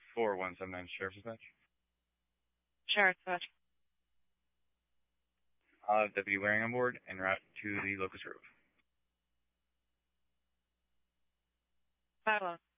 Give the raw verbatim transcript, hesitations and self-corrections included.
four one seven nine Sheriff's Dispatch. Sheriff's Dispatch. I'll have Deputy Waring on board en route to the Locust Grove. five one.